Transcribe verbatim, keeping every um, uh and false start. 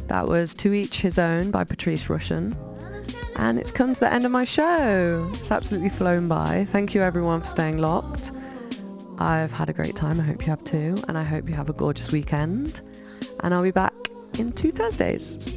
That was To Each His Own by Patrice Rushen. And it's come to the end of my show. It's absolutely flown by. Thank you everyone for staying locked. I've had a great time. I hope you have too. And I hope you have a gorgeous weekend. And I'll be back in two Thursdays.